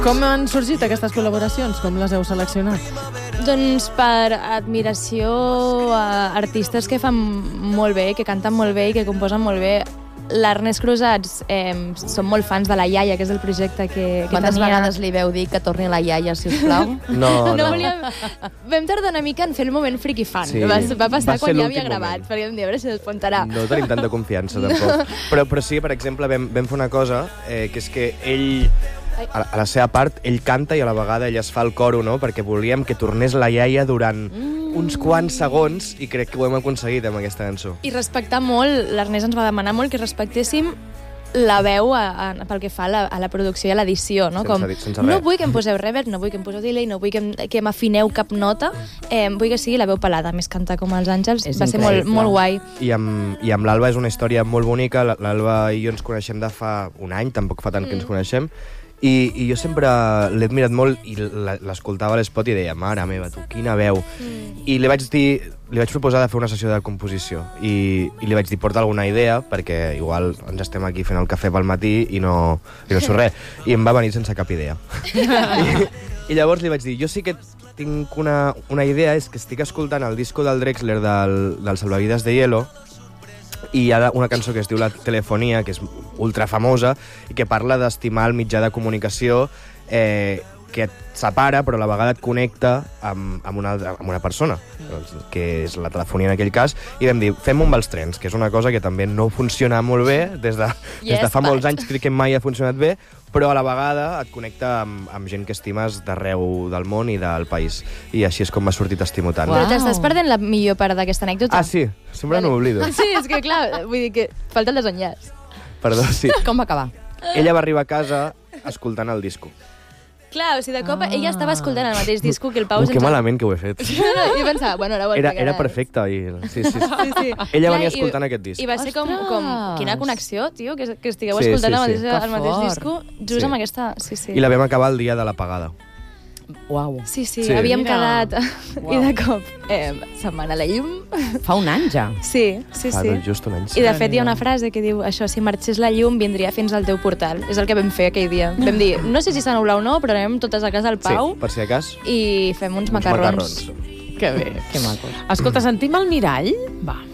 Com han sorgit aquestes col·laboracions? Com les heu seleccionat? Doncs per admiració a artistes que fan molt bé, que canten molt bé i que composen molt bé. L'Ernest Crusats som molt fans de La Iaia, que és el projecte que Quantes tenia. vegades li veu dir que torni la iaia, sisplau? No. Vam tardar una mica en fer el moment friki fan. Sí. Va passar Va ser quan ja l'últim havia gravat, moment. perquè vam dir, a veure si despontarà. No tenim tanta confiança, tampoc. Però sí, per exemple, vam fer una cosa, que és que ell, a la seva part, ell canta i a la vegada ell es fa el coro, no? Perquè volíem que tornés la iaia durant uns quants segons i crec que ho hem aconseguit amb aquesta cançó. I respectar molt, l'Ernest ens va demanar molt que respectéssim la veu pel que fa a la producció i a l'edició, no? Sense res. No vull que em poseu reverb, no vull que em poseu delay, no vull que m'afineu cap nota, vull que sigui la veu pelada. A més, cantar com els àngels va ser molt guai. I amb l'Alba és una història molt bonica. L'Alba i jo ens coneixem de fa un any, tampoc fa tant que ens coneixem, i jo sempre l'he admirat molt i l'escoltava a l'espot i deia, mare meva, tu, quina veu. I li vaig proposar de fer una sessió de composició i li vaig dir, porta alguna idea, perquè igual ens estem aquí fent el cafè pel matí i no surt res. I em va venir sense cap idea. I llavors li vaig dir, jo sí que tinc una idea, és que estic escoltant el disco del Drexler del Salvavidas de Hielo, i hi ha una cançó que es diu La Telefonia, que és ultra famosa i que parla d'estimar el mitjà de comunicació que et separa però a la vegada et connecta amb una persona, que és la telefonia en aquell cas, i vam dir, fem un vals trens, que és una cosa que també no funciona molt bé, des de fa molts anys crec que mai ha funcionat bé, però a la vegada et connecta amb gent que estimes d'arreu del món i del país. I així és com m'ha sortit T'estimo tant. Però t'estàs perdent la millor part d'aquesta anècdota. Ah, sí? Sempre no m'oblido. Sí, és que clar, vull dir que falta el desenllaç. Perdó, sí. Com va acabar? Ella va arribar a casa escoltant el disco. Clar, o sigui, de cop ella estava escoltant el mateix disco que el Pau. Que malament que ho he fet. No, jo pensava, bueno, ara ho Era perfecte. Sí. Ella venia escoltant aquest disc. I va ser com quina connexió, tio, que estigueu Sí, escoltant sí, sí. el mateix disco just amb aquesta... I la vam acabar el dia de l'apagada. Uau. Sí, havíem quedat i de cop se'n va anar la llum. Fa un any ja. Sí. Doncs just un any. I de fet hi ha una frase que diu això, si marxés la llum vindria fins al teu portal. És el que vam fer aquell dia. Vam dir, no sé si s'anul·la o no, però anem totes a casa del Pau. Sí, per si de cas. I fem uns macarrons. Que bé. Que maco. Escolta, sentim el mirall? Va.